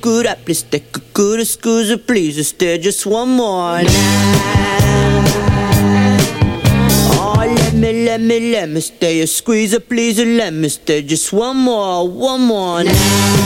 Good up, please take a good scusa, please stay just one more night. Oh, let me stay a squeeze, please let me stay just one more night.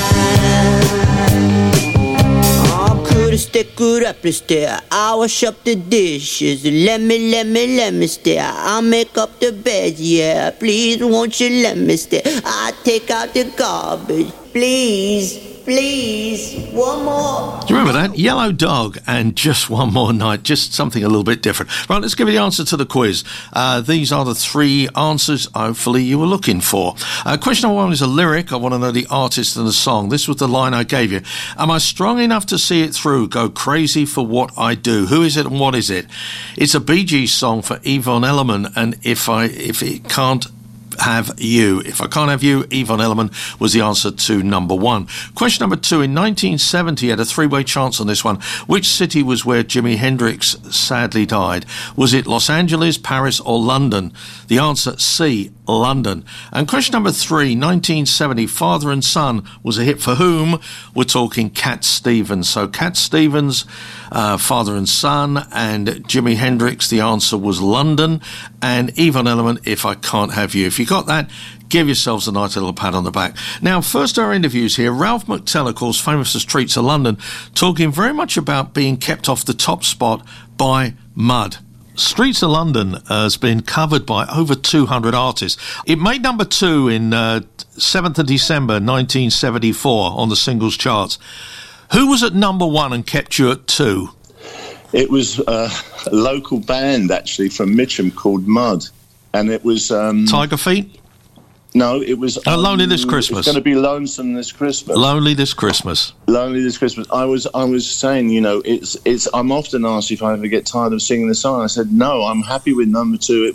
Oh, could stay, good up, please stay. I wash up the dishes. Let me stay. I'll make up the bed, yeah. Please, won't you let me stay? I'll take out the garbage, please, one more. Do you remember that? Yellow Dog and Just One More Night, just something a little bit different. Right, let's give you the answer to the quiz. These are the three answers, hopefully, you were looking for. Question number one is a lyric. I want to know the artist and the song. This was the line I gave you. Am I strong enough to see it through? Go crazy for what I do. Who is it and what is it? It's a Bee Gees song for Yvonne Elliman, and if it can't have you. If I can't have you, Yvonne Elliman was the answer to number one. Question number two, in 1970, had a three-way chance on this one. Which city was where Jimi Hendrix sadly died? Was it Los Angeles, Paris or London? The answer, C, London. And question number three, 1970, Father and Son was a hit for whom? We're talking Cat Stevens. So Cat Stevens, Father and Son, and Jimi Hendrix, the answer was London. And Yvonne Elliman, If I Can't Have You. If you got that, give yourselves a nice little pat on the back. Now, first our interviews here. Ralph McTell, of course, famous as Streets of London, talking very much about being kept off the top spot by mud. Streets of London has been covered by over 200 artists. It made number two in 7th of December 1974 on the singles charts. Who was at number one and kept you at two? It was a local band, actually, from Mitcham called Mud. And it was... Tiger Feet? No, it was... Lonely This Christmas. It's going to be Lonesome This Christmas. Lonely This Christmas. Lonely This Christmas. I was saying, you know, it's. I'm often asked if I ever get tired of singing the song. I said, no, I'm happy with number two.